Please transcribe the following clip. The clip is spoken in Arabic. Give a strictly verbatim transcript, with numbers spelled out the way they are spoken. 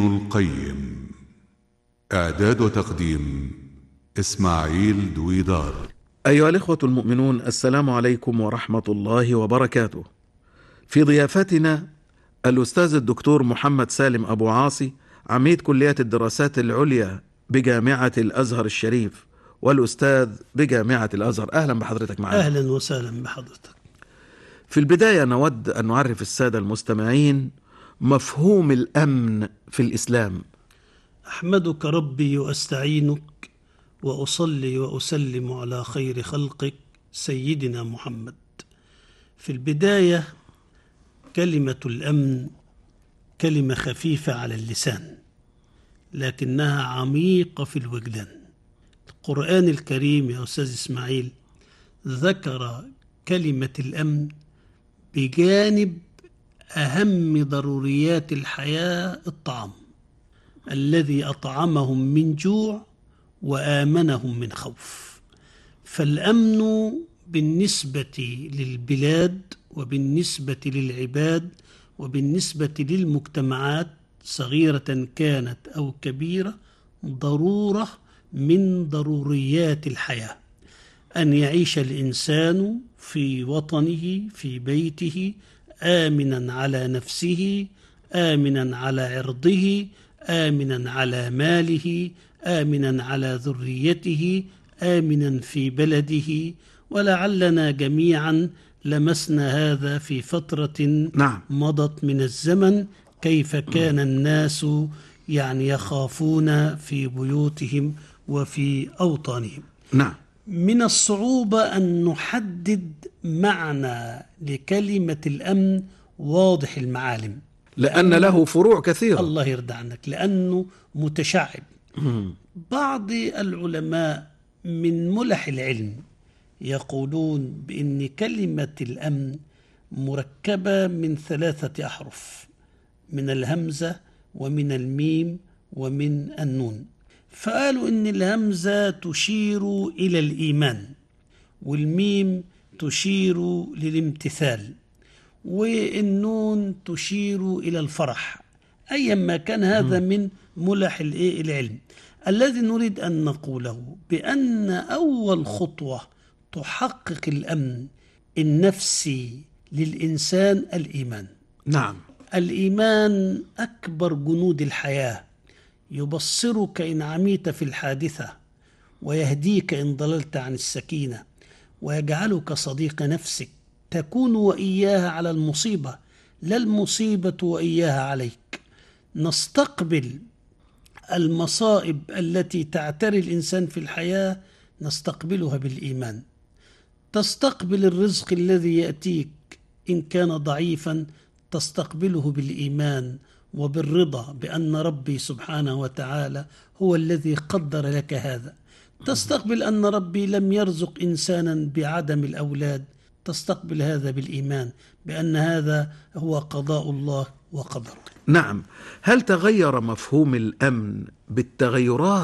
القيم. إعداد وتقديم إسماعيل دويدار. أيها الإخوة المؤمنون، السلام عليكم ورحمة الله وبركاته. في ضيافتنا الأستاذ الدكتور محمد سالم أبو عاصي، عميد كلية الدراسات العليا بجامعة الأزهر الشريف والأستاذ بجامعة الأزهر. أهلا بحضرتك معنا. أهلا وسهلا بحضرتك. في البداية نود أن نعرف السادة المستمعين مفهوم الأمن في الإسلام. أحمدك ربي وأستعينك وأصلي وأسلم على خير خلقك سيدنا محمد. في البداية، كلمة الأمن كلمة خفيفة على اللسان لكنها عميقة في الوجدان. القرآن الكريم يا أستاذ إسماعيل ذكر كلمة الأمن بجانب أهم ضروريات الحياة، الطعام الذي أطعمهم من جوع وآمنهم من خوف. فالأمن بالنسبة للبلاد وبالنسبة للعباد وبالنسبة للمجتمعات صغيرة كانت أو كبيرة ضرورة من ضروريات الحياة، أن يعيش الإنسان في وطنه في بيته آمنا على نفسه، آمنا على عرضه، آمنا على ماله، آمنا على ذريته، آمنا في بلده. ولعلنا جميعا لمسنا هذا في فترة نعم. مضت من الزمن، كيف كان الناس يعني يخافون في بيوتهم وفي أوطانهم. نعم. من الصعوبة أن نحدد معنى لكلمة الأمن واضح المعالم، لأن له فروع كثيرة. الله يرضى عنك، لأنه متشعب. بعض العلماء من ملح العلم يقولون بأن كلمة الأمن مركبة من ثلاثة أحرف، من الهمزة ومن الميم ومن النون. فقالوا إن الهمزة تشير إلى الإيمان، والميم تشير للامتثال، والنون تشير إلى الفرح. أيما كان هذا من ملح العلم. الذي نريد أن نقوله بأن أول خطوة تحقق الأمن النفسي للإنسان الإيمان. نعم. الإيمان أكبر جنود الحياة، يبصرك إن عميت في الحادثة، ويهديك إن ضللت عن السكينة، ويجعلك صديق نفسك تكون وإياها على المصيبة، لا المصيبة وإياها عليك. نستقبل المصائب التي تعتري الإنسان في الحياة نستقبلها بالإيمان. تستقبل الرزق الذي يأتيك إن كان ضعيفا تستقبله بالإيمان وبالرضا بأن ربي سبحانه وتعالى هو الذي قدر لك هذا. تستقبل أن ربي لم يرزق إنسانا بعدم الأولاد، تستقبل هذا بالإيمان بأن هذا هو قضاء الله وقدره. نعم. هل تغير مفهوم الأمن بالتغيرات